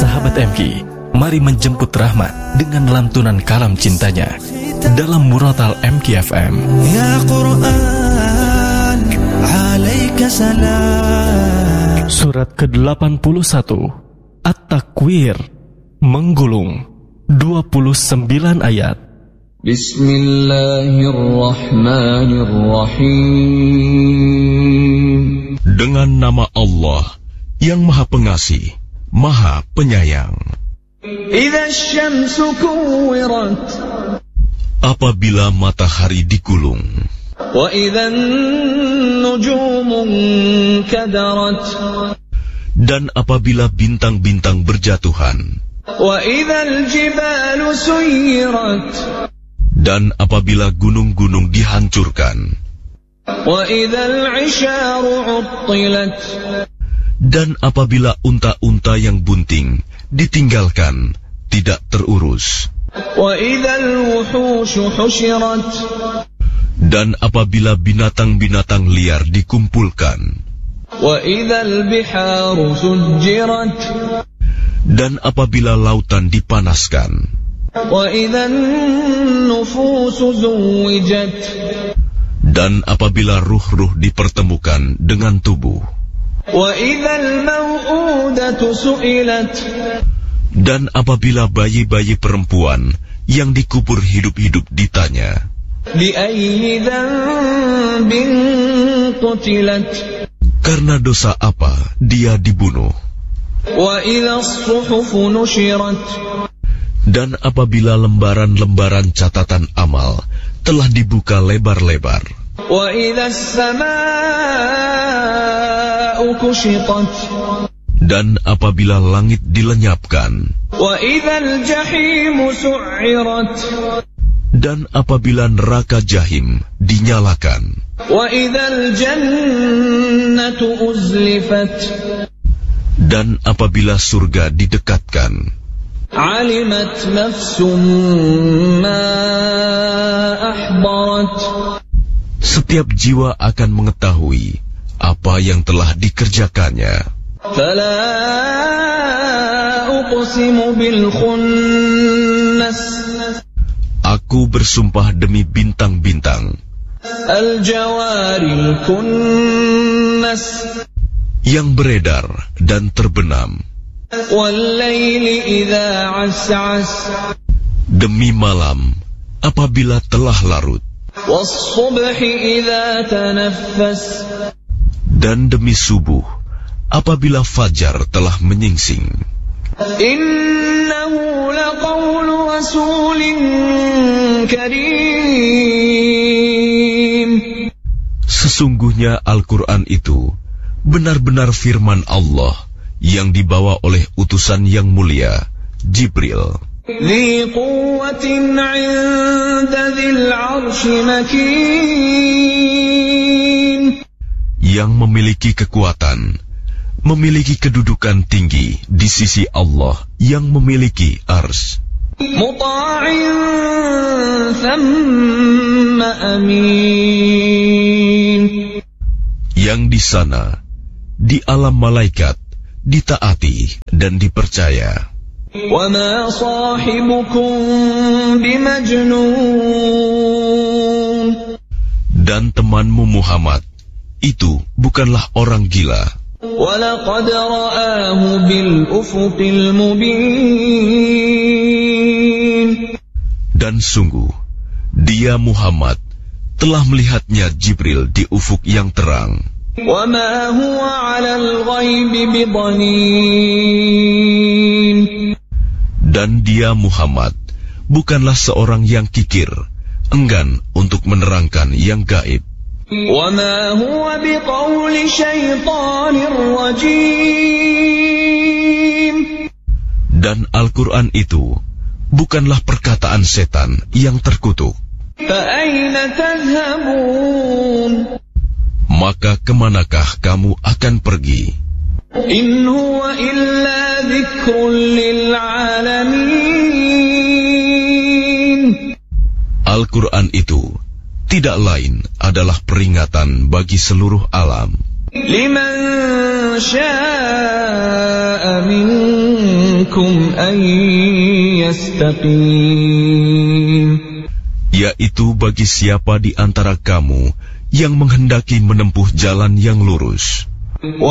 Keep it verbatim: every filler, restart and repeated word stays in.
Sahabat M K, mari menjemput rahmat dengan lantunan kalam cintanya dalam Murotal M K F M. Ya Quran, alaika salam. Surat ke delapan puluh satu At-Takwir, menggulung, dua puluh sembilan ayat. Bismillahirrahmanirrahim. Dengan nama Allah yang Maha Pengasih, Maha Penyayang. Idza asy-syamsu kuwirat. Apabila matahari digulung. Wa idzan nujumu kadarat. Dan apabila bintang-bintang berjatuhan. Wa idzal jibalu suyirat. Dan apabila gunung-gunung dihancurkan. Wa idzal 'isharu 'uttilat. Dan apabila unta-unta yang bunting ditinggalkan, tidak terurus. Wa idzal wuhushu husyirat. Dan apabila binatang-binatang liar dikumpulkan. Wa idzal biharu sujjirat. Dan apabila lautan dipanaskan. Wa idzan nufusu zuwijat. Dan apabila ruh-ruh dipertemukan dengan tubuh. Wa idzal mau'udatu su'ilat. Dan apabila bayi-bayi perempuan yang dikubur hidup-hidup ditanya. Bi ayyi dzambin qutilat. Karena dosa apa dia dibunuh. Wa idzas suhufu nushirat. Dan apabila lembaran-lembaran catatan amal telah dibuka lebar-lebar. Wa idzas samaa'u kushitat. Dan apabila langit dilenyapkan. Wa idzal jahimu su'irat. Dan apabila neraka jahim dinyalakan. Wa idzal jannatu uzlifat. Dan apabila surga didekatkan. Alimat nafsum ma ahdarat. Setiap jiwa akan mengetahui apa yang telah dikerjakannya. Fala uqsimu bil khunnas. Aku bersumpah demi bintang-bintang. Al jawaril kunnas. Yang beredar dan terbenam. Wal laili idza as'as. Demi malam apabila telah larut. Was subhi idza tanaffas. Dan demi subuh apabila fajar telah menyingsing. Innahu laqawlu rasulin karim. Sesungguhnya Al-Quran itu benar-benar firman Allah yang dibawa oleh utusan yang mulia, Jibril. Dhi quwwatin 'inda dzil 'arsy makin. Yang memiliki kekuatan, memiliki kedudukan tinggi di sisi Allah yang memiliki ars. Muta'in thamma amin. Yang di sana, di alam malaikat, ditaati dan dipercaya. Wa ma sahibukum bimajnun. Dan temanmu Muhammad itu bukanlah orang gila. Wa laqad ra'ahu bil ufuqil mubin. Dan sungguh dia Muhammad telah melihatnya Jibril di ufuk yang terang. Wa ma huwa 'alal ghaibi bidhanin. Dan dia Muhammad bukanlah seorang yang kikir, enggan untuk menerangkan yang gaib. Wa ma huwa biqauli syaitanir rajim. Dan Al-Quran itu bukanlah perkataan setan yang terkutuk. Fa aina tadhhabun? Maka kemanakah kamu akan pergi? In huwa illa dzikrun lil alamin. Al-Quran itu tidak lain adalah peringatan bagi seluruh alam. Liman syaa'a minkum منكم أن يستقيم. Yaitu bagi siapa di antara kamu yang menghendaki menempuh jalan yang lurus.